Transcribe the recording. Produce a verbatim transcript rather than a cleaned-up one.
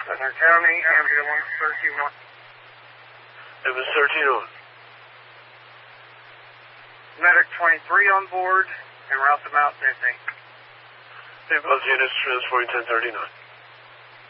Southern County, ambulance thirteen-one. Ambulance thirteen on. Medic twenty-three on board, and route them out, same thing. Both units transporting ten thirty-nine.